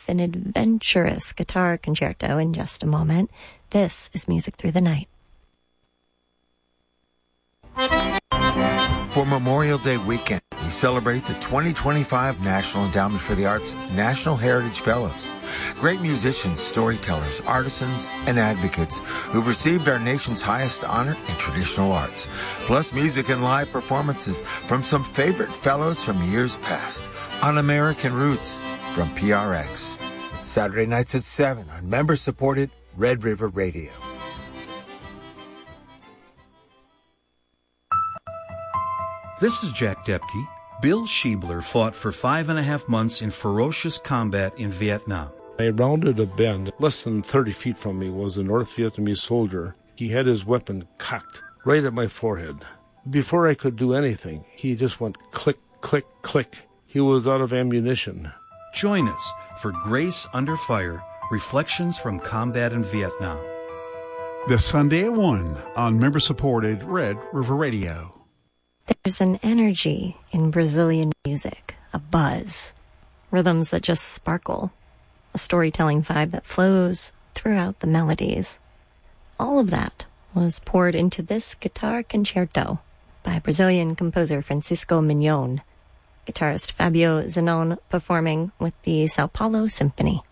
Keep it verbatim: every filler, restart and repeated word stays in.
with an adventurous guitar concerto in just a moment. This is Music Through the Night. For Memorial Day weekend, we celebrate the twenty twenty-five National Endowment for the Arts National Heritage Fellows. Great musicians, storytellers, artisans, and advocates who've received our nation's highest honor in traditional arts. Plus music and live performances from some favorite fellows from years past. On American Roots from P R X. Saturday nights at seven on member-supported Red River Radio. This is Jack Depke. Bill Schiebler fought for five and a half months in ferocious combat in Vietnam. I rounded a bend. Less than thirty feet from me was a North Vietnamese soldier. He had his weapon cocked right at my forehead. Before I could do anything, he just went click, click, click. He was out of ammunition. Join us for Grace Under Fire, Reflections from Combat in Vietnam. This Sunday at one on member-supported Red River Radio. There's an energy in Brazilian music, a buzz, rhythms that just sparkle, a storytelling vibe that flows throughout the melodies. All of that was poured into this guitar concerto by Brazilian composer Francisco Mignon, guitarist Fabio Zenón performing with the Sao Paulo Symphony.